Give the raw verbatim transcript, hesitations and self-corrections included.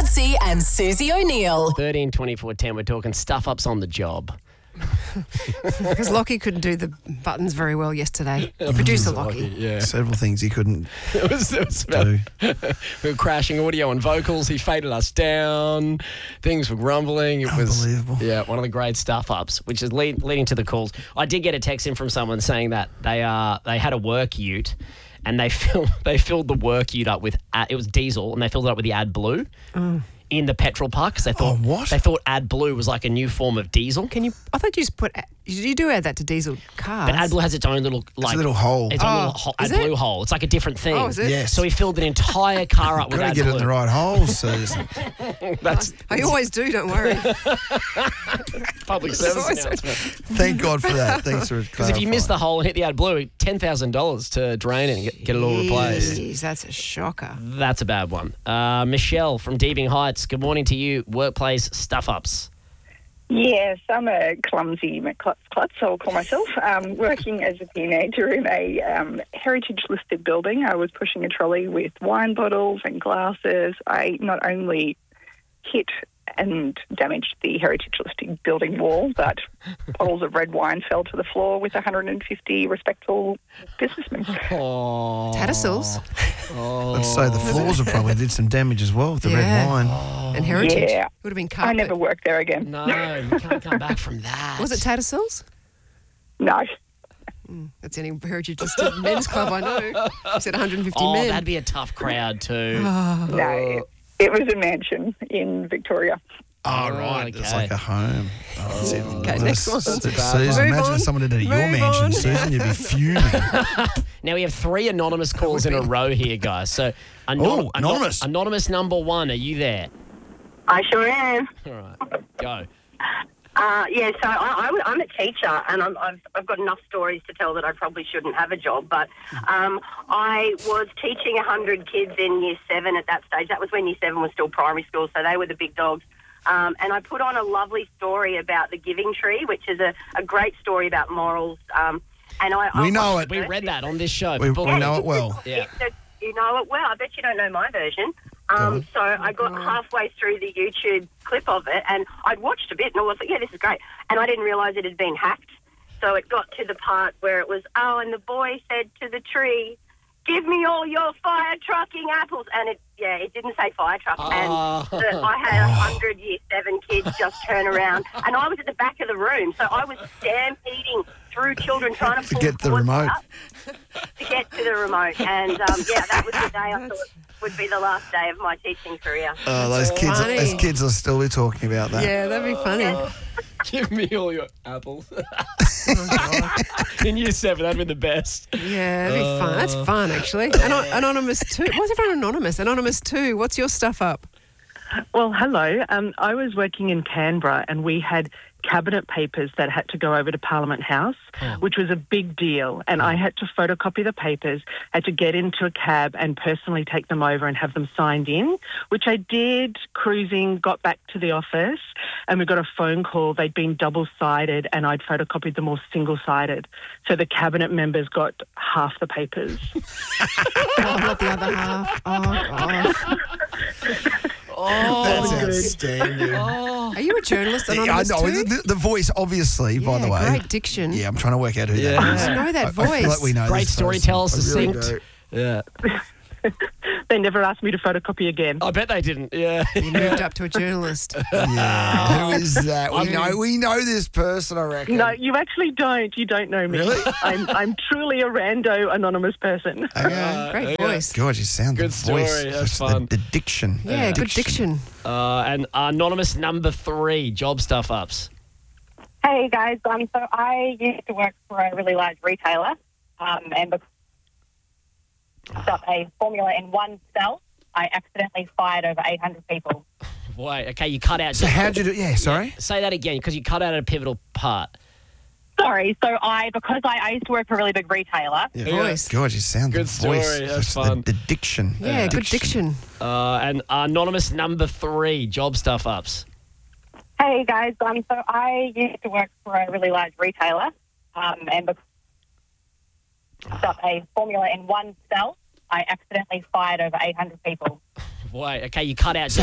Mansey and Susie O'Neill. thirteen twenty-four ten, we're talking stuff-ups on the job. Because Lockie couldn't do the buttons very well yesterday. Producer Lockie. Yeah. Several things he couldn't It was, it was about, do. we were crashing audio and vocals. He faded us down. Things were grumbling. It was Unbelievable. Yeah, one of the great stuff-ups, which is lead, leading to the calls. I did get a text in from someone saying that they uh they had a work ute and they filled they filled the work ute up with ad, it was diesel and they filled it up with the AdBlue. Mm. In the petrol park because they thought Oh, what? they thought AdBlue was like a new form of diesel. Can you? I thought you just put. You do add that to diesel cars. But AdBlue has its own little like It's a little hole. Its own Oh, little ho- is AdBlue it? hole. It's like a different thing. Oh, is it? Yes. So he filled an entire car up with Got to AdBlue. get it in the right hole, Susan. That's I always do. Don't worry. public service always- announcement. Thank God for that. Thanks for Because if you miss the hole and hit the AdBlue, ten thousand dollars to drain it and get, get it all replaced. Jeez, that's a shocker. That's a bad one. Uh, Michelle from Deebing Heights. Good morning to you. Workplace stuff-ups. Yes, I'm a clumsy McClutz klutz, I'll call myself. Um, working as a teenager in a um, heritage-listed building, I was pushing a trolley with wine bottles and glasses. I not only hit and damaged the heritage-listed building wall, but bottles of red wine fell to the floor with one hundred fifty respectable businessmen. Oh. Tattersalls I'd say the floors have probably did some damage as well with the Yeah. red wine. and heritage. Yeah. Would have been I carpet. never worked there again. No, you can't come back from that. Was it Tattersalls? No. That's any heritage listed men's club I know. You said one hundred fifty Oh, men. that'd be a tough crowd too. No, it was a mansion in Victoria. Oh, right. It's okay. like a home. Oh, that's it. Okay, next one. Susan, That's a bad one. imagine Move if someone did it at your on. Move mansion, on. Susan. You'd be fuming. Now we have three anonymous calls in a row here, guys. So, anon- Oh, anonymous. anon- anonymous number one, are you there? I sure am. All right, go. Uh, yeah, so I, I, I'm a teacher, and I'm, I've, I've got enough stories to tell that I probably shouldn't have a job. But um, I was teaching one hundred kids in Year seven at that stage. That was when Year seven was still primary school, so they were the big dogs. Um, and I put on a lovely story about the Giving Tree, which is a, a great story about morals. Um, and I, We I, know I, it. We read that on this show. We, People- we know it well. Yeah. It's- You know it well. I bet you don't know my version. Um, so I got halfway through the YouTube clip of it, and I'd watched a bit, and I was like, yeah, this is great. And I didn't realise it had been hacked. So it got to the part where it was, oh, and the boy said to the tree, give me all your fire trucking apples. And it, yeah, it didn't say fire truck. Oh. And the, I had a hundred year seven kids just turn around, and I was at the back of the room. So I was stampeding through children trying to, To pull get the cords remote. up to get to the remote. And um, yeah, that was the day I thought would be the last day of my teaching career. Oh, those kids, funny. those kids will still be talking about that. Yeah, that'd be funny. Give me all your apples. In year seven, that'd been the best. Yeah, that'd be fun. That's fun, actually. Ano- anonymous too. Why's everyone anonymous? Anonymous too. What's your stuff up? Well, hello. Um, I was working in Canberra and we had cabinet papers that had to go over to Parliament House, which was a big deal. And I had to photocopy the papers, had to get into a cab and personally take them over and have them signed in, which I did, cruising, got back to the office, and we got a phone call. They'd been double-sided and I'd photocopied them all single-sided. So the cabinet members got half the papers. Oh, not the other half. Oh, gosh. Oh, That's outstanding. Are you a journalist, Yeah, I anonymous know. too? The, the voice, obviously, by Yeah, the way. great diction. Yeah, I'm trying to work out who Yeah. that is. I know that I- I voice. feel like we know Great this storyteller, person. I really succinct. do. Yeah. They never asked me to photocopy again. I bet they didn't. Yeah. You moved up to a journalist. Yeah, who is that? We I mean- know, we know this person, I reckon. No, you actually don't. You don't know me. Really? I'm, I'm truly a rando anonymous person. Okay. Great voice. God, you sound Good the voice. story, that's Just fun. The, the diction. Yeah, good diction. Uh, and anonymous number three, job stuff ups. Hey guys, um, so I used to work for a really large retailer, um, and because up a formula in one cell, I accidentally fired over eight hundred people. Wait, okay, you cut out. So how'd you do? Yeah, sorry. Say that again, because you cut out a pivotal part. Sorry, so I because I, I used to work for a really big retailer. Yeah. Voice. God, you sound Good the voice. story, that's Just fun. The, the diction. Yeah, good diction. Uh, and anonymous number three, job stuff ups. Hey guys, um, so I used to work for a really large retailer, um, and because up a formula in one cell, I accidentally fired over eight hundred people. Wait, okay, you cut out.